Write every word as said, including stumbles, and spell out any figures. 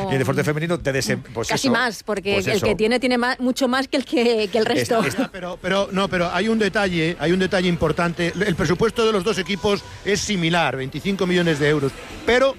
Y el deporte femenino te desem... pues casi eso, más, porque pues el eso. que tiene tiene más, mucho más que el que, que el resto. Está- está- Pero, pero, no, pero hay un detalle, hay un detalle importante. El presupuesto de los dos equipos es similar, veinticinco millones de euros. Pero